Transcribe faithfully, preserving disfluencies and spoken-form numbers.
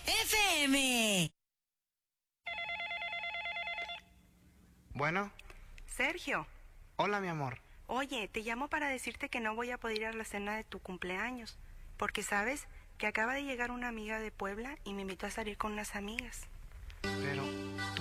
F M. Bueno. Sergio. Hola, mi amor. Oye, te llamo para decirte que no voy a poder ir a la cena de tu cumpleaños, porque sabes que acaba de llegar una amiga de Puebla y me invitó a salir con unas amigas. Pero